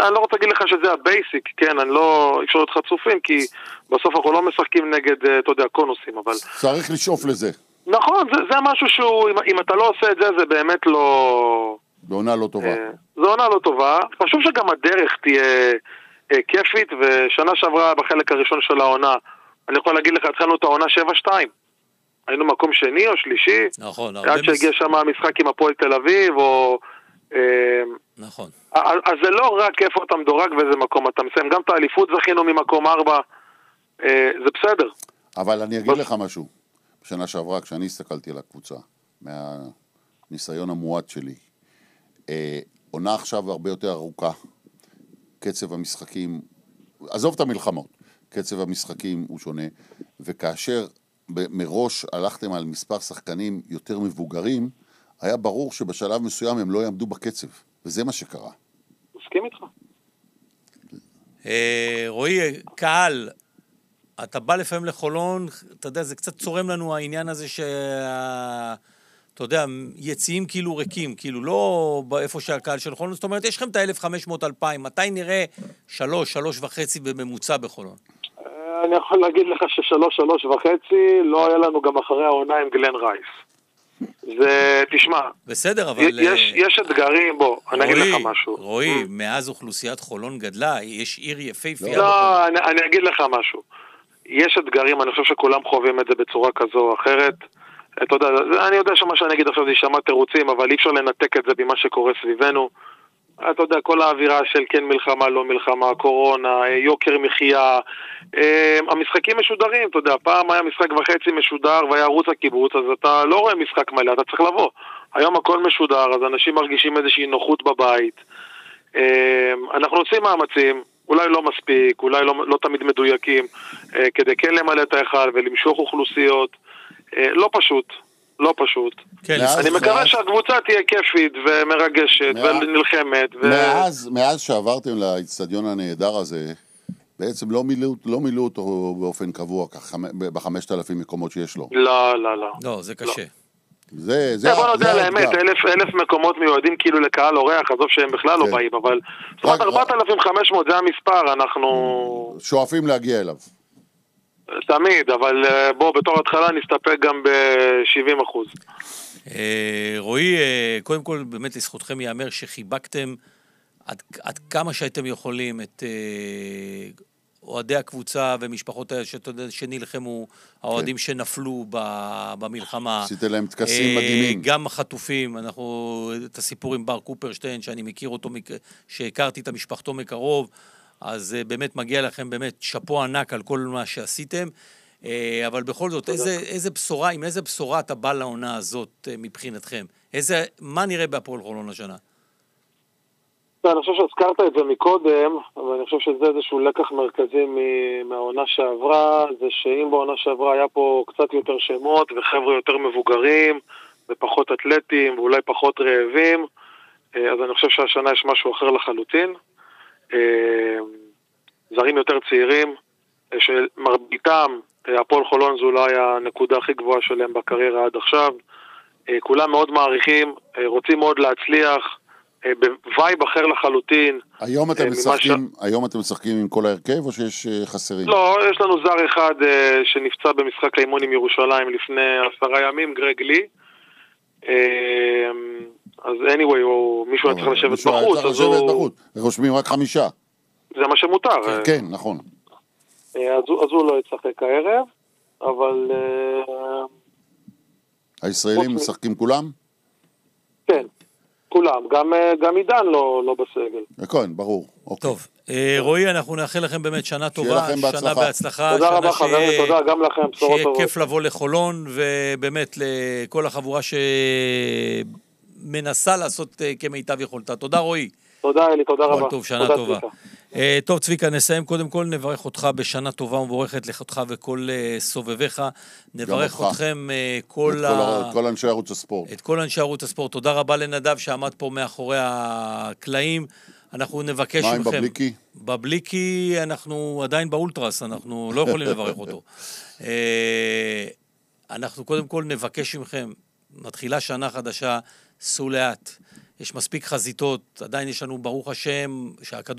אני לא רוצה להגיד לך שזה הבייסיק, כן, אני לא אפשר להיות חצופים, כי בסוף אנחנו לא משחקים נגד, אתה יודע, קונוסים, אבל... צריך לשאוף לזה. נכון, זה משהו שהוא, אם אתה לא עושה את זה, זה באמת לא... זה עונה לא טובה. זה עונה לא טובה. חשוב שגם הדרך תהיה כיפית, ושנה שעברה בחלק הראשון של העונה, אני יכול להגיד לך, התחלנו את העונה 7-2. היינו מקום שני או שלישי. נכון. עד שהגיע שם המשחק עם הפועל תל אביב, או... נכון. אז זה לא רק איפה אתה מדורג ואיזה מקום אתה מסיים. גם את האליפות זכינו ממקום 4. זה בסדר. אבל אני אגיד לך משהו. בשנה שעברה, כשאני הסתכלתי על הקבוצה, מהניסיון המועט שלי, עונה עכשיו הרבה יותר ארוכה. קצב המשחקים, עזוב את המלחמות, קצב המשחקים הוא שונה, וכאשר מראש הלכתם על מספר שחקנים יותר מבוגרים, היה ברור שבשלב מסוים הם לא יעמדו בקצב, וזה מה שקרה. מסכים איתך. רועי, קהל, אתה בא לפעמים לחולון, אתה יודע, זה קצת צורם לנו העניין הזה אתה יודע, יציאים כאילו ריקים, כאילו לא איפה שהקהל של חולון, זאת אומרת, יש לכם את ה-1500-2000, מתי נראה 3.5 בממוצע בחולון? אני יכול להגיד לך ש3.5 לא היה לנו גם אחרי העונה עם גלן רייס. זה, תשמע. בסדר, אבל... יש אתגרים, בוא, אני אגיד לך משהו. רועי, מאז אוכלוסיית חולון גדלה, יש עיר יפהפייה. לא, אני אגיד לך משהו. יש אתגרים, אני חושב שכולם חווים את זה בצורה כזו או אחרת. אתה יודע, אני יודע שמה שאני אגיד עכשיו זה יישמע תירוצים, אבל אי אפשר לנתק את זה במה שקורה סביבנו. אתה יודע, כל האווירה של כן מלחמה, לא מלחמה, קורונה, יוקר מחיה, המשחקים משודרים, אתה יודע, פעם היה משחק וחצי משודר והיה ערוץ הקיבוץ, אז אתה לא רואה משחק מלא, אתה צריך לבוא. היום הכל משודר, אז אנשים מרגישים איזושהי נוחות בבית. אנחנו עושים מאמצים, אולי לא מספיק, אולי לא תמיד מדויקים, כדי כן למלא את ההיכל ולמשוך אוכלוסיות. לא פשוט. לא פשוט. כן, אני מקווה שהקבוצה תהיה כיפית ומרגשת ונלחמת. מאז שעברתם לאצטדיון הנהדר הזה, בעצם לא מילאו אותו באופן קבוע, ב5,000 מקומות שיש לו. לא. לא, זה קשה. בוא נודע לאמת, 1,000 מקומות מיועדים כאילו לקהל אורח, עזוב שהם בכלל לא באים, אבל 4,500 זה המספר, אנחנו... שואפים להגיע אליו. תמיד, אבל בוא, בתור התחלה נסתפק גם ב-70%. רועי, קודם כל באמת לזכותכם יאמר שחיבקתם עד כמה שהייתם יכולים את אוהדי הקבוצה ומשפחות שנלחמו, האוהדים שנפלו במלחמה. עשיתם להם תקסים מדהימים. גם החטופים, את הסיפור עם בר קופרשטיין, שאני מכיר אותו, שהכרתי את המשפחתו מקרוב, אז באמת מגיע לכם באמת שפו ענק על כל מה שעשיתם, אבל בכל זאת, איזה בשורה, עם איזה בשורה אתה בא לעונה הזאת מבחינתכם? מה נראה בהפועל חולון השנה? אני חושב שהזכרת את זה מקודם, אבל אני חושב שזה איזשהו לקח מרכזי מהעונה שעברה, זה שאם בעונה שעברה היה פה קצת יותר שמות וחבר'ה יותר מבוגרים ופחות אתלטים ואולי פחות רעבים, אז אני חושב שהשנה יש משהו אחר לחלוטין. זרים יותר צעירים, שמרביתם, הפועל חולון זו אולי הנקודה הכי גבוהה שלהם בקריירה עד עכשיו. כולם מאוד מעריכים, רוצים מאוד להצליח, בווייב אחר לחלוטין. היום אתם משחקים עם כל ההרכב או שיש חסרים? לא, יש לנו זר אחד שנפצע במשחק האימון עם ירושלים לפני 10 ימים, גרג לי. אז anyway, מישהו היה צריך לשבת בחוץ. רושמים רק 5. זה מה שמותר. כן, נכון. אז הוא לא יצחק הערב, אבל... הישראלים משחקים כולם? כן, כולם. גם עידן לא בסגל. כן, ברור. טוב, רועי, אנחנו נאחל לכם באמת שנה טובה, שנה בהצלחה. תודה רבה חברים, תודה גם לכם, בשורות טובות. שיהיה כיף לבוא לחולון, ובאמת לכל החבורה שמנסה לעשות כמיטב יכולתה. תודה רועי. תודה אלי, תודה רבה. טוב, שנה טובה. טוב צביקה, נסיים קודם כל, נברך אותך בשנה טובה ומבורכת לכתך וכל סובביך, נברך אתכם כל אנשי ערוץ הספורט. את כל אנשי ערוץ הספורט, תודה רבה לנדב שעמד פה מאחורי הקלעים, אנחנו נבקש מכם. מה עם בבליקי? בבליקי אנחנו עדיין באולטרס, אנחנו לא יכולים לברך אותו. אנחנו קודם כל נבקש מכם, מתחילה שנה חדשה, סעו לאט. יש מספיק חזיתות, עדיין יש לנו ברוך השם שהכדור